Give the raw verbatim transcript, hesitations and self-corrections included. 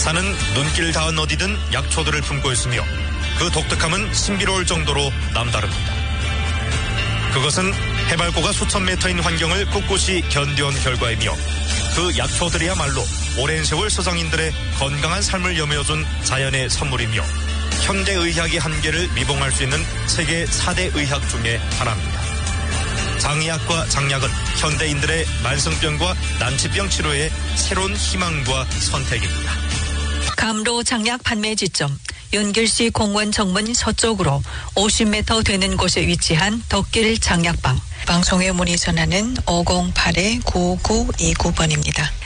산은 눈길 닿은 어디든 약초들을 품고 있으며 그 독특함은 신비로울 정도로 남다릅니다. 그것은 해발고가 수천 미터인 환경을 꿋꿋이 견뎌온 결과이며 그 약초들이야말로 오랜 세월 서장인들의 건강한 삶을 여며준 자연의 선물이며 현대의학의 한계를 미봉할 수 있는 세계 사 대 의학 중에 하나입니다. 장의학과 장약은 현대인들의 만성병과 난치병 치료의 새로운 희망과 선택입니다. 감로 장약 판매 지점 연길시 공원 정문 서쪽으로 오십 미터 되는 곳에 위치한 덕길 장약방. 방송에 문의 전화는 오공팔 구구이구 번입니다.